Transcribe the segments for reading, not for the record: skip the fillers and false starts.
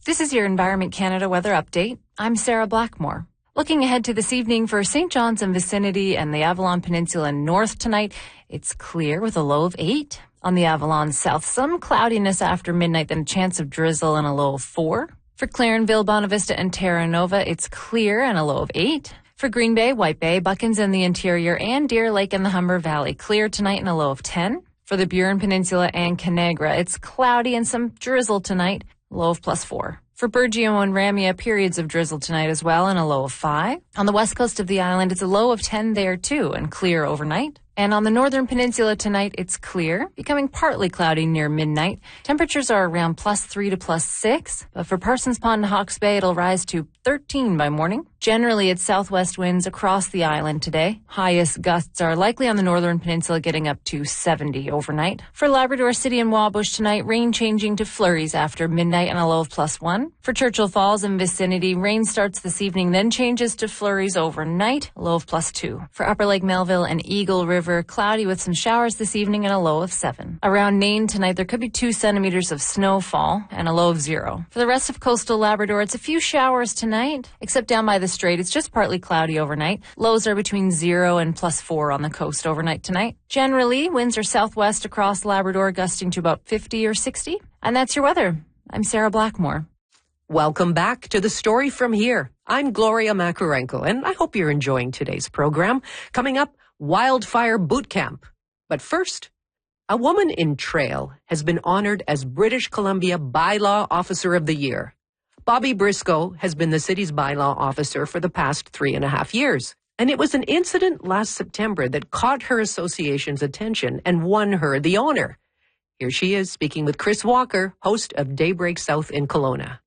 This is your Environment Canada weather update. I'm Sarah Blackmore. Looking ahead to this evening for St. John's and vicinity and the Avalon Peninsula north tonight, it's clear with a low of 8. On the Avalon south, some cloudiness after midnight, then a chance of drizzle and a low of 4. For Clarenville, Bonavista, and Terra Nova, it's clear and a low of 8. For Green Bay, White Bay, Buckens and the interior, and Deer Lake and the Humber Valley, clear tonight and a low of 10. For the Burin Peninsula and Canagra, it's cloudy and some drizzle tonight, low of +4. For Burgeo and Ramia, periods of drizzle tonight as well, and a low of 5. On the west coast of the island, it's a low of 10 there too, and clear overnight. And on the northern peninsula tonight, it's clear, becoming partly cloudy near midnight. Temperatures are around +3 to +6. But for Parsons Pond and Hawke's Bay, it'll rise to 13 by morning. Generally, it's southwest winds across the island today. Highest gusts are likely on the northern peninsula, getting up to 70 overnight. For Labrador City and Wabush tonight, rain changing to flurries after midnight and a low of +1. For Churchill Falls and vicinity, rain starts this evening, then changes to flurries overnight, a low of +2. For Upper Lake Melville and Eagle River, cloudy with some showers this evening and a low of 7. Around Nain tonight, there could be 2 centimeters of snowfall and a low of 0. For the rest of coastal Labrador, it's a few showers tonight, except down by the Strait. It's just partly cloudy overnight. Lows are between 0 and +4 on the coast overnight tonight. Generally, winds are southwest across Labrador, gusting to about 50 or 60. And that's your weather. I'm Sarah Blackmore. Welcome back to The Story From Here. I'm Gloria Makarenko, and I hope you're enjoying today's program. Coming up, Wildfire Boot Camp. But first, a woman in Trail has been honored as British Columbia Bylaw Officer of the Year. Bobby Briscoe has been the city's bylaw officer for the past 3.5 years. And it was an incident last September that caught her association's attention and won her the honor. Here she is speaking with Chris Walker, host of Daybreak South in Kelowna.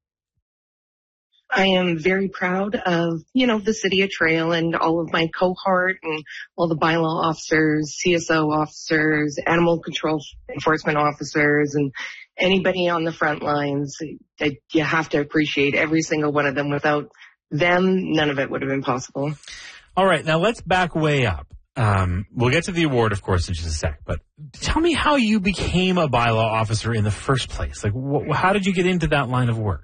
I am very proud of, the city of Trail and all of my cohort and all the bylaw officers, CSO officers, animal control enforcement officers, and anybody on the front lines. You have to appreciate every single one of them. Without them, none of it would have been possible. All right. Now let's back way up. We'll get to the award, of course, in just a sec. But tell me how you became a bylaw officer in the first place. Like, how did you get into that line of work?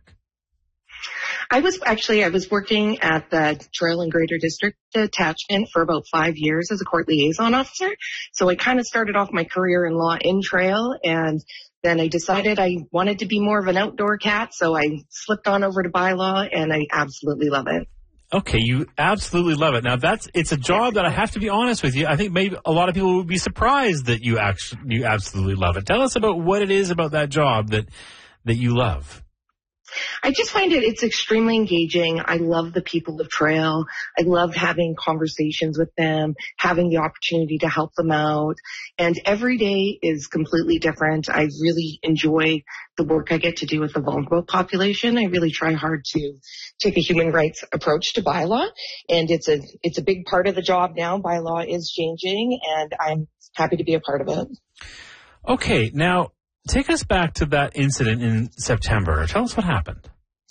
I was working at the Trail and Greater District Attachment for about 5 years as a court liaison officer. So I kind of started off my career in law in Trail, and then I decided I wanted to be more of an outdoor cat. So I slipped on over to bylaw, and I absolutely love it. Okay, you absolutely love it. Now it's a job that I have to be honest with you. I think maybe a lot of people would be surprised that you absolutely love it. Tell us about what it is about that job that you love. I just find it's extremely engaging. I love the people of Trail. I love having conversations with them, having the opportunity to help them out. And every day is completely different. I really enjoy the work I get to do with the vulnerable population. I really try hard to take a human rights approach to bylaw. And it's a big part of the job now. Bylaw is changing, and I'm happy to be a part of it. Okay, now take us back to that incident in September. Tell us what happened.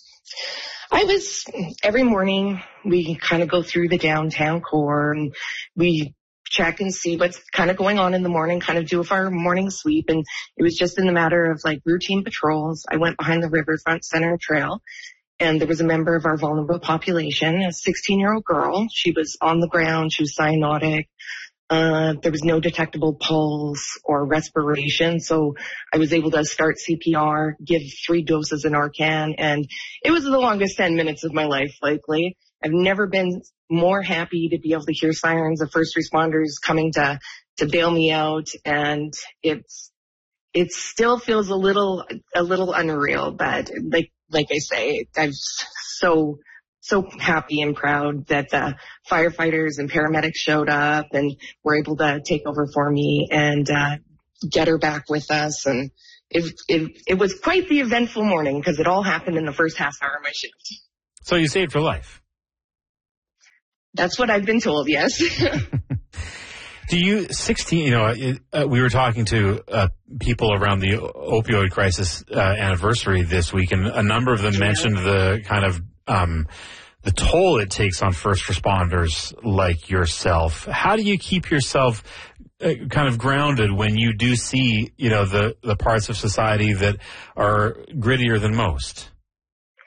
Every morning we kind of go through the downtown core and we check and see what's kind of going on in the morning, kind of do our morning sweep. And it was just in the matter of like routine patrols. I went behind the Riverfront Center Trail, and there was a member of our vulnerable population, a 16-year-old girl. She was on the ground. She was cyanotic. There was no detectable pulse or respiration, so I was able to start CPR, give 3 doses of Narcan, and it was the longest 10 minutes of my life, likely. I've never been more happy to be able to hear sirens of first responders coming to bail me out, and it still feels a little unreal, but like I say, I'm so happy and proud that the firefighters and paramedics showed up and were able to take over for me and get her back with us. And it was quite the eventful morning because it all happened in the first half hour of my shift. So you saved her life? That's what I've been told, yes. Do you, 16, we were talking to people around the opioid crisis anniversary this week, and a number of them mentioned the kind of the toll it takes on first responders like yourself. How do you keep yourself kind of grounded when you do see, the parts of society that are grittier than most?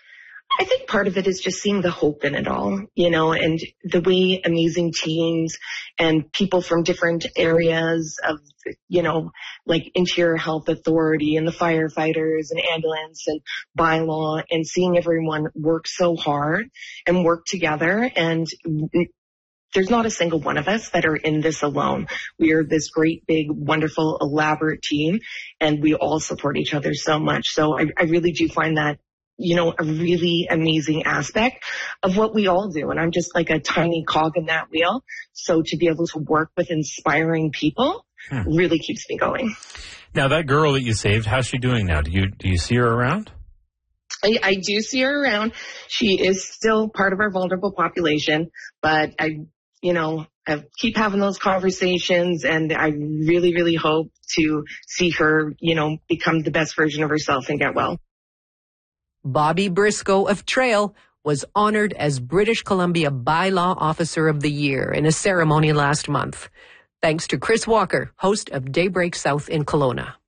I think part of it is just seeing the hope in it all, and the way amazing teams and people from different areas of, like Interior Health Authority and the firefighters and ambulance and bylaw, and seeing everyone work so hard and work together. And there's not a single one of us that are in this alone. We are this great, big, wonderful, elaborate team, and we all support each other so much. So I really do find that, a really amazing aspect of what we all do. And I'm just like a tiny cog in that wheel. So to be able to work with inspiring people really keeps me going. Now, that girl that you saved, how's she doing now? Do you see her around? I do see her around. She is still part of our vulnerable population, but I keep having those conversations, and I really, really hope to see her, become the best version of herself and get well. Bobby Briscoe of Trail was honored as British Columbia Bylaw Officer of the Year in a ceremony last month. Thanks to Chris Walker, host of Daybreak South in Kelowna.